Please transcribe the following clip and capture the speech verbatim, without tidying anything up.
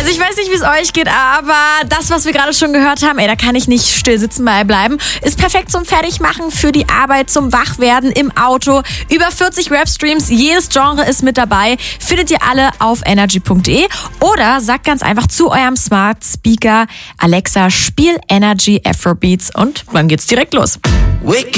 Also ich weiß nicht, wie es euch geht, aber das, was wir gerade schon gehört haben, ey, da kann ich nicht still sitzen bleiben. Ist perfekt zum Fertigmachen für die Arbeit, zum Wachwerden im Auto. Über vierzig Rap-Streams, jedes Genre ist mit dabei. Findet ihr alle auf energy punkt de oder sagt ganz einfach zu eurem Smart Speaker: Alexa, spiel Energy Afrobeats, und dann geht's direkt los. Wake